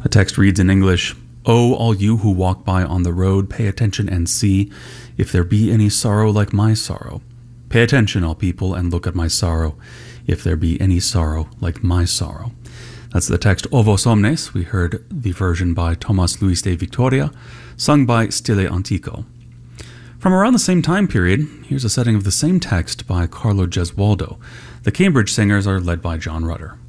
The text reads in English, "O all you who walk by on the road, pay attention and see, if there be any sorrow like my sorrow. Pay attention, all people, and look at my sorrow, if there be any sorrow like my sorrow." That's the text O Vos Omnes. We heard the version by Tomas Luis de Victoria, sung by Stile Antico. From around the same time period, here's a setting of the same text by Carlo Gesualdo. The Cambridge singers are led by John Rutter.